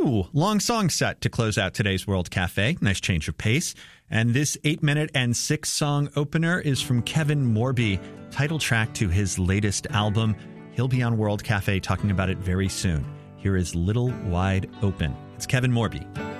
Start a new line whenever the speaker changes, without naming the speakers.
Ooh, long song set to close out today's World Cafe. Nice change of pace. And this 8-minute and 6-song opener is from Kevin Morby, title track to his latest album. He'll be on World Cafe talking about it very soon. Here is Little Wide Open. It's Kevin Morby.